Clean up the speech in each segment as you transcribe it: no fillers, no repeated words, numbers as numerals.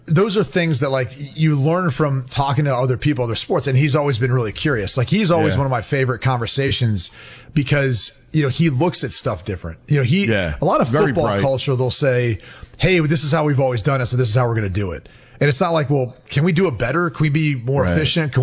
those are things that like you learn from talking to other people, other sports. And he's always been really curious. Like he's always one of my favorite conversations because, he looks at stuff different. A lot of football culture, they'll say, hey, this is how we've always done it. So this is how we're going to do it. And it's not like, well, can we do it better? Can we be more efficient?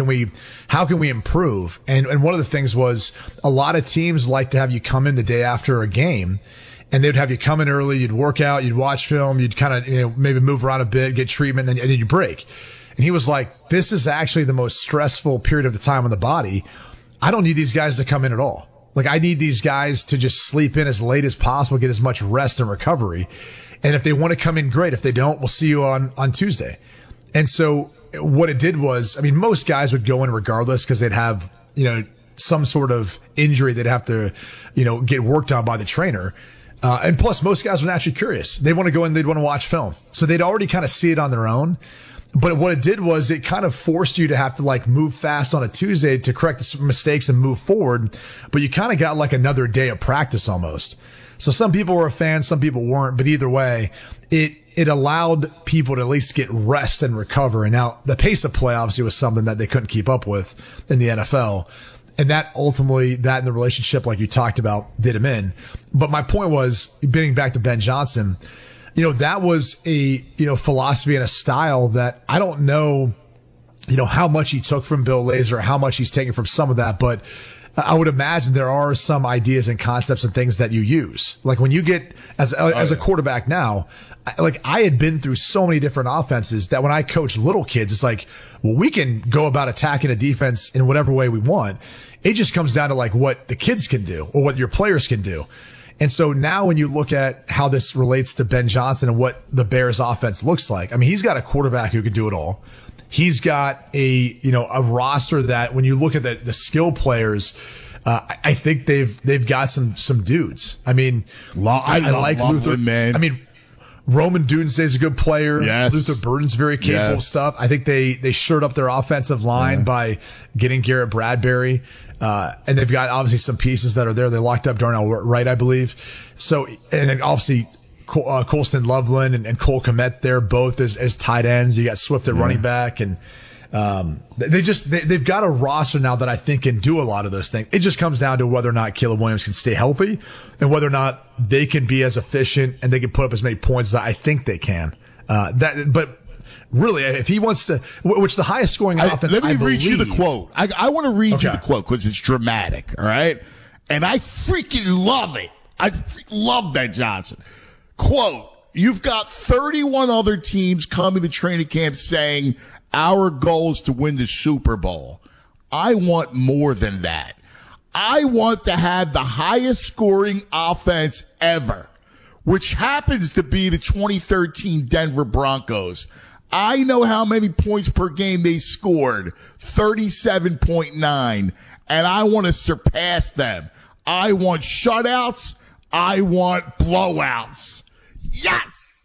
How can we improve? And one of the things was a lot of teams like to have you come in the day after a game and they'd have you come in early, you'd work out, you'd watch film, you'd kind of, maybe move around a bit, get treatment, and then you break. And he was like, this is actually the most stressful period of the time on the body. I don't need these guys to come in at all. Like I need these guys to just sleep in as late as possible, get as much rest and recovery. And if they want to come in, great. If they don't, we'll see you on Tuesday. And so what it did was, most guys would go in regardless because they'd have, some sort of injury they'd have to, get worked on by the trainer. And plus most guys were naturally curious. They want to go in, they'd want to watch film. So they'd already kind of see it on their own. But what it did was it kind of forced you to have to like move fast on a Tuesday to correct the mistakes and move forward. But you kind of got like another day of practice almost. So some people were a fan, some people weren't. But either way, it allowed people to at least get rest and recover. And now the pace of play obviously was something that they couldn't keep up with in the NFL. And that ultimately, that in the relationship, like you talked about, did him in. But my point was, getting back to Ben Johnson, that was a, philosophy and a style that I don't know, how much he took from Bill Lazor, how much he's taken from some of that. But I would imagine there are some ideas and concepts and things that you use. Like when you get as a quarterback now, like I had been through so many different offenses that when I coach little kids, it's like, well, we can go about attacking a defense in whatever way we want. It just comes down to like what the kids can do or what your players can do. And so now when you look at how this relates to Ben Johnson and what the Bears offense looks like, he's got a quarterback who can do it all. He's got a roster that when you look at the skill players, I think they've got some dudes. I like Luther, man. Roman Dunze is a good player. Yes. Luther Burden's very capable of stuff. I think they shored up their offensive line by getting Garrett Bradbury. And they've got obviously some pieces that are there. They locked up Darnell Wright, I believe. So, and then obviously Colston Loveland and Cole Kmet there, both as tight ends. You got Swift at running back, and they've got a roster now that I think can do a lot of those things. It just comes down to whether or not Caleb Williams can stay healthy and whether or not they can be as efficient and they can put up as many points as I think they can. But really, if he wants to, which the highest scoring offense, let me read you the quote. I want to read you the quote because it's dramatic. All right. And I freaking love it. I love Ben Johnson. Quote, you've got 31 other teams coming to training camp saying our goal is to win the Super Bowl. I want more than that. I want to have the highest scoring offense ever, which happens to be the 2013 Denver Broncos. I know how many points per game they scored, 37.9, and I want to surpass them. I want shutouts. I want blowouts. Yes!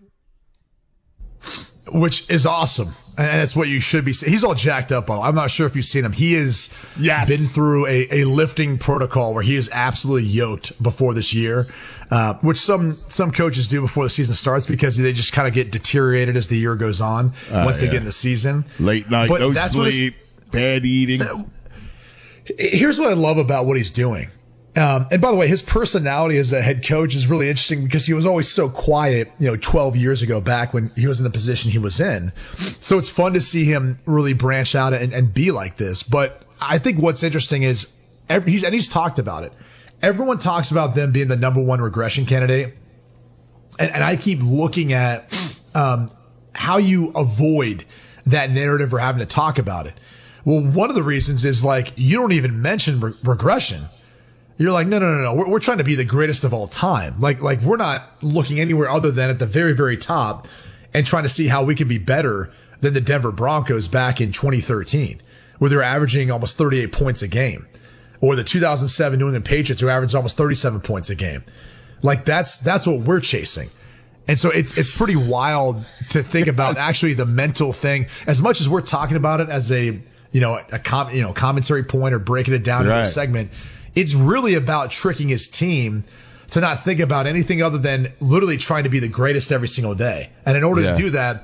Which is awesome. And that's what you should be saying. He's all jacked up. I'm not sure if you've seen him. He has been through a lifting protocol where he is absolutely yoked before this year, which some coaches do before the season starts because they just kind of get deteriorated as the year goes on once they get in the season. Late night, no sleep, bad eating. Here's what I love about what he's doing. And by the way, his personality as a head coach is really interesting because he was always so quiet, 12 years ago back when he was in the position he was in. So it's fun to see him really branch out and be like this. But I think what's interesting is he's talked about it. Everyone talks about them being the number one regression candidate. And I keep looking at, how you avoid that narrative or having to talk about it. Well, one of the reasons is like, you don't even mention regression. You're like, no. We're trying to be the greatest of all time. Like we're not looking anywhere other than at the very, very top and trying to see how we can be better than the Denver Broncos back in 2013, where they're averaging almost 38 points a game, or the 2007 New England Patriots who averaged almost 37 points a game. Like that's what we're chasing. And so it's pretty wild to think about actually the mental thing, as much as we're talking about it as a commentary point or breaking it down into a segment. It's really about tricking his team to not think about anything other than literally trying to be the greatest every single day. And in order to do that,